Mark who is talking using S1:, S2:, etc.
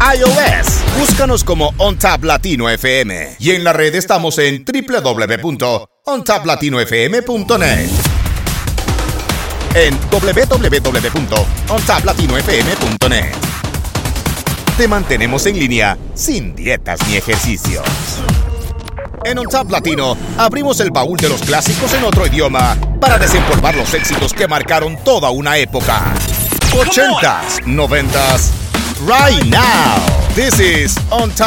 S1: iOS. Búscanos como OnTap Latino FM. Y en la red estamos en www.ontaplatinofm.net. En www.ontaplatinofm.net. Te mantenemos en línea sin dietas ni ejercicios. En OnTap Latino abrimos el baúl de los clásicos en otro idioma para desempolvar los éxitos que marcaron toda una época. 80s, 90s, right now. This is OnTap